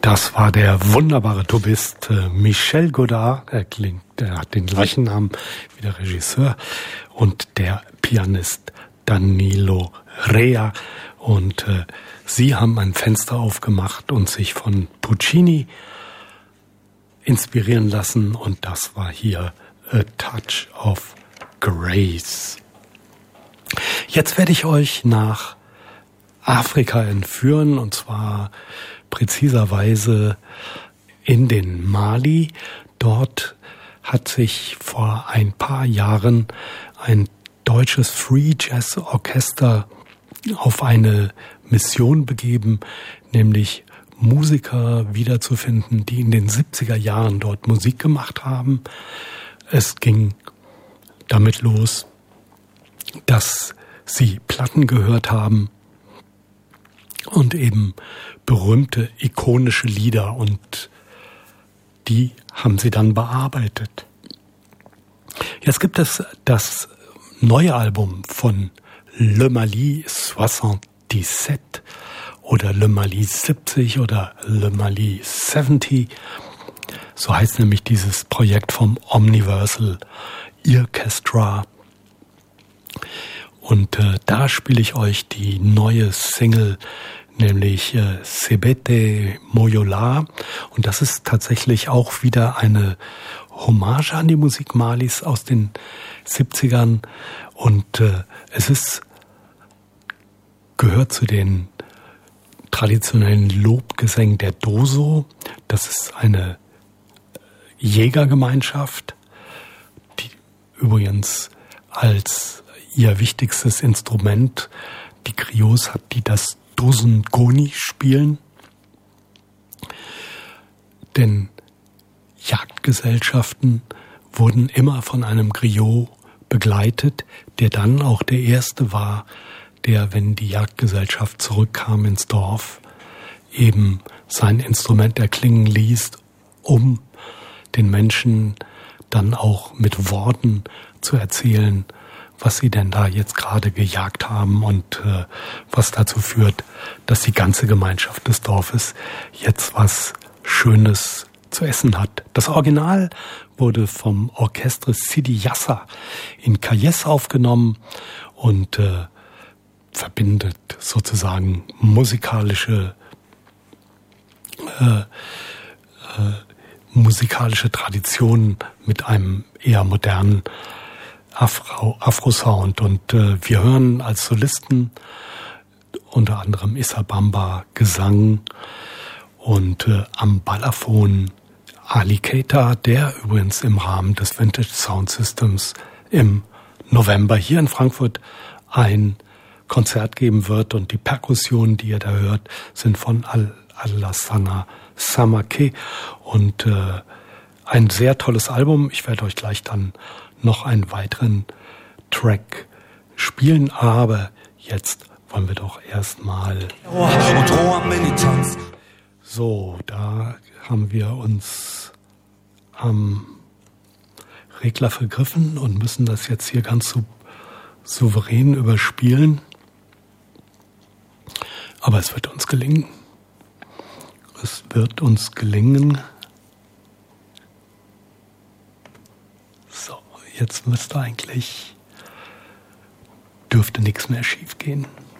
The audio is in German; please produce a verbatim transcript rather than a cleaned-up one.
Das war der wunderbare Tubist äh, Michel Godard. Er klingt, er hat den gleichen Namen wie der Regisseur, und der Pianist Danilo Rea. Und äh, sie haben ein Fenster aufgemacht und sich von Puccini inspirieren lassen. Und das war hier A Touch of Grace. Jetzt werde ich euch nach Afrika entführen, und zwar präziserweise in den Mali. Dort hat sich vor ein paar Jahren ein deutsches Free Jazz Orchester auf eine Mission begeben, nämlich Musiker wiederzufinden, die in den siebziger Jahren dort Musik gemacht haben. Es ging damit los, dass sie Platten gehört haben und eben berühmte, ikonische Lieder, und die haben sie dann bearbeitet. Jetzt gibt es das neue Album von Le Mali siebenundsiebzig oder Le Mali siebzig oder Le Mali siebzig. So heißt nämlich dieses Projekt vom Omniversal Orchestra. Und äh, da spiele ich euch die neue Single, nämlich äh, Sebete Moyola. Und das ist tatsächlich auch wieder eine Hommage an die Musik Malis aus den siebzigern. Und äh, es ist, gehört zu den traditionellen Lobgesängen der Doso. Das ist eine Jägergemeinschaft, die übrigens als ihr wichtigstes Instrument die Griots hat, die das Dosengoni spielen. Denn Jagdgesellschaften wurden immer von einem Griot begleitet, der dann auch der Erste war, der, wenn die Jagdgesellschaft zurückkam ins Dorf, eben sein Instrument erklingen ließ, um den Menschen dann auch mit Worten zu erzählen, was sie denn da jetzt gerade gejagt haben, und äh, was dazu führt, dass die ganze Gemeinschaft des Dorfes jetzt was Schönes zu essen hat. Das Original wurde vom Orchestre Sidi Yassa in Kayes aufgenommen und äh, verbindet sozusagen musikalische äh, äh, musikalische Traditionen mit einem eher modernen Afro, Afro-Sound. Und äh, wir hören als Solisten unter anderem Issa Bamba Gesang und äh, am Balafon Ali Keita, der übrigens im Rahmen des Vintage Sound Systems im November hier in Frankfurt ein Konzert geben wird. Und die Perkussionen, die ihr da hört, sind von Al Alassana Samake, und äh, ein sehr tolles Album. Ich werde euch gleich dann noch einen weiteren Track spielen, aber jetzt wollen wir doch erstmal. So, da haben wir uns am Regler vergriffen und müssen das jetzt hier ganz sou- souverän überspielen. Aber es wird uns gelingen. Es wird uns gelingen. So, jetzt müsste eigentlich, dürfte nichts mehr schief gehen.